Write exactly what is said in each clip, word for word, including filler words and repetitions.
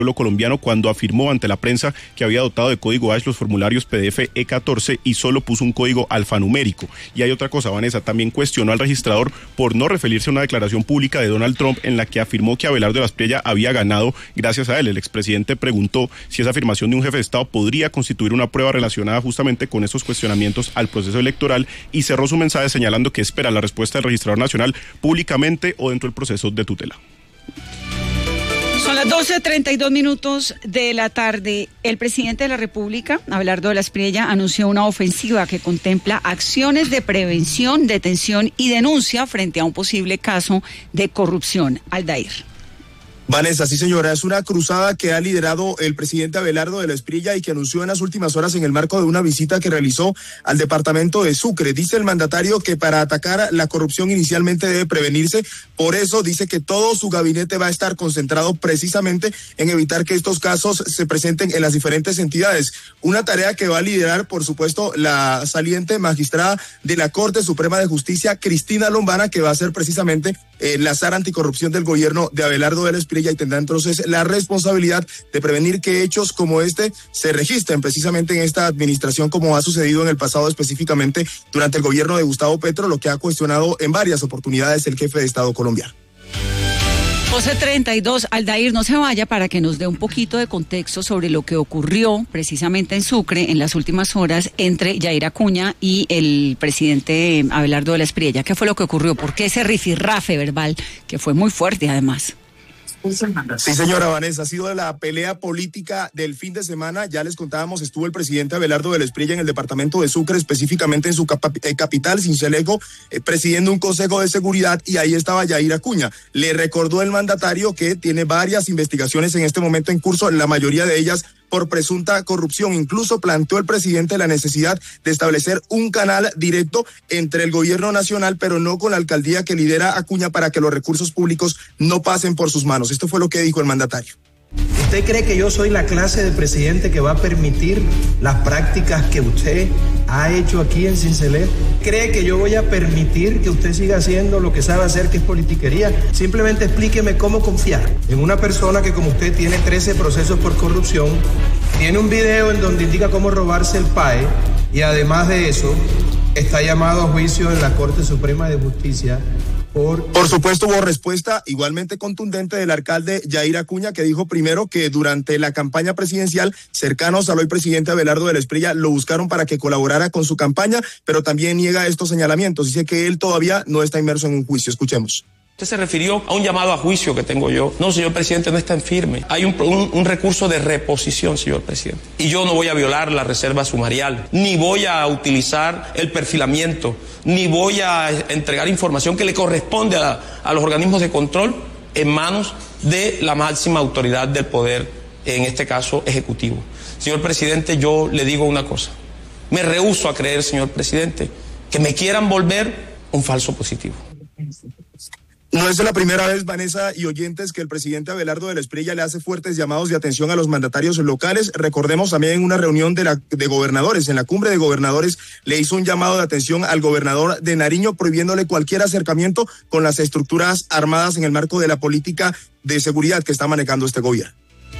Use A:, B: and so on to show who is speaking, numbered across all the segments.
A: colombiano cuando afirmó ante la prensa que había dotado de código hash los formularios P D F E catorce y solo puso un código alfanumérico. Y hay otra cosa, Vanessa, también cuestionó al registrador por no referirse a una declaración pública de Donald Trump en la que afirmó que Abelardo de la Espriella había ganado gracias a él. El expresidente preguntó si esa afirmación de un jefe de Estado podría constituir una prueba relacionada justamente con esos cuestionamientos al proceso electoral y cerró su mensaje señalando que espera la respuesta del registrador nacional públicamente o dentro del proceso de tutela.
B: Son las doce treinta y dos minutos de la tarde. El presidente de la República, Abelardo de la Espriella, anunció una ofensiva que contempla acciones de prevención, detención y denuncia frente a un posible caso de corrupción. Aldair.
C: Vanessa, sí señora, es una cruzada que ha liderado el presidente Abelardo de la Espriella y que anunció en las últimas horas en el marco de una visita que realizó al departamento de Sucre. Dice el mandatario que para atacar la corrupción inicialmente debe prevenirse, por eso dice que todo su gabinete va a estar concentrado precisamente en evitar que estos casos se presenten en las diferentes entidades. Una tarea que va a liderar, por supuesto, la saliente magistrada de la Corte Suprema de Justicia, Cristina Lombana, que va a ser precisamente eh, la SAR anticorrupción del gobierno de Abelardo de la Espriella y tendrá entonces la responsabilidad de prevenir que hechos como este se registren precisamente en esta administración, como ha sucedido en el pasado, específicamente durante el gobierno de Gustavo Petro, lo que ha cuestionado en varias oportunidades el jefe de Estado colombiano.
B: doce treinta y dos, Aldair, no se vaya para que nos dé un poquito de contexto sobre lo que ocurrió precisamente en Sucre en las últimas horas entre Yair Acuña y el presidente Abelardo de la Espriella. ¿Qué fue lo que ocurrió? ¿Por qué ese rifirrafe verbal que fue muy fuerte además?
C: Sí, señora Vanessa, ha sido la pelea política del fin de semana. Ya les contábamos, estuvo el presidente Abelardo de la Espriella en el departamento de Sucre, específicamente en su capa- eh, capital, Sincelejo, eh, presidiendo un consejo de seguridad, y ahí estaba Yair Acuña. Le recordó el mandatario que tiene varias investigaciones en este momento en curso, la mayoría de ellas por presunta corrupción. Incluso planteó el presidente la necesidad de establecer un canal directo entre el gobierno nacional, pero no con la alcaldía que lidera Acuña, para que los recursos públicos no pasen por sus manos. Esto fue lo que dijo el mandatario.
D: ¿Usted cree que yo soy la clase de presidente que va a permitir las prácticas que usted ha hecho aquí en Sincelejo? ¿Cree que yo voy a permitir que usted siga haciendo lo que sabe hacer, que es politiquería? Simplemente explíqueme cómo confiar en una persona que, como usted, tiene trece procesos por corrupción, tiene un video en donde indica cómo robarse el P A E y además de eso está llamado a juicio en la Corte Suprema de Justicia. Por...
C: Por supuesto, hubo respuesta igualmente contundente del alcalde Yair Acuña, que dijo primero que durante la campaña presidencial, cercanos al hoy presidente Abelardo de la Espriella lo buscaron para que colaborara con su campaña, pero también niega estos señalamientos. Dice que él todavía no está inmerso en un juicio. Escuchemos.
E: Usted se refirió a un llamado a juicio que tengo yo. No, señor presidente, no está en firme. Hay un, un, un recurso de reposición, señor presidente. Y yo no voy a violar la reserva sumarial, ni voy a utilizar el perfilamiento, ni voy a entregar información que le corresponde a, a los organismos de control en manos de la máxima autoridad del poder, en este caso ejecutivo. Señor presidente, yo le digo una cosa. Me rehúso a creer, señor presidente, que me quieran volver un falso positivo.
C: No es la primera vez, Vanessa y oyentes, que el presidente Abelardo de la Espriella le hace fuertes llamados de atención a los mandatarios locales. Recordemos también en una reunión de, la, de gobernadores, en la cumbre de gobernadores, le hizo un llamado de atención al gobernador de Nariño, prohibiéndole cualquier acercamiento con las estructuras armadas en el marco de la política de seguridad que está manejando este gobierno.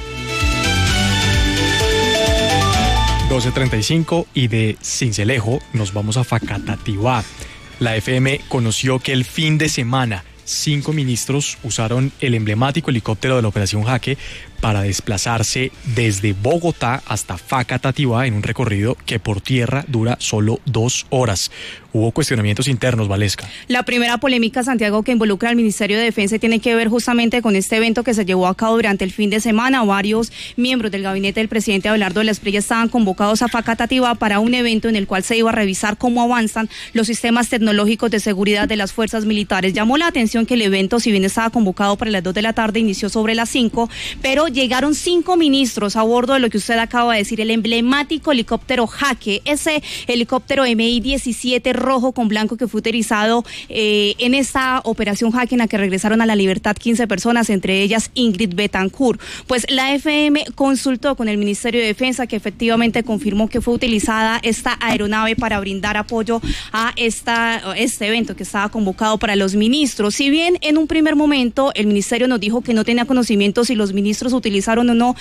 F: doce treinta y cinco y de Sincelejo nos vamos a Facatativá. La F M conoció que el fin de semana cinco ministros usaron el emblemático helicóptero de la Operación Jaque para desplazarse desde Bogotá hasta Facatativá en un recorrido que por tierra dura solo dos horas. Hubo cuestionamientos internos, Valesca.
G: La primera polémica, Santiago, que involucra al Ministerio de Defensa tiene que ver justamente con este evento que se llevó a cabo durante el fin de semana. Varios miembros del gabinete del presidente Abelardo de la Espriella estaban convocados a Facatativá para un evento en el cual se iba a revisar cómo avanzan los sistemas tecnológicos de seguridad de las fuerzas militares. Llamó la atención que el evento, si bien estaba convocado para las dos de la tarde, inició sobre las cinco, pero llegaron cinco ministros a bordo de lo que usted acaba de decir, el emblemático helicóptero Jaque, ese helicóptero M I diecisiete rojo con blanco que fue utilizado eh, en esta operación Jaque, en la que regresaron a la libertad quince personas, entre ellas Ingrid Betancourt. Pues la F M consultó con el Ministerio de Defensa, que efectivamente confirmó que fue utilizada esta aeronave para brindar apoyo a esta, este evento que estaba convocado para los ministros. Si bien en un primer momento el ministerio nos dijo que no tenía conocimiento si los ministros utilizaron o no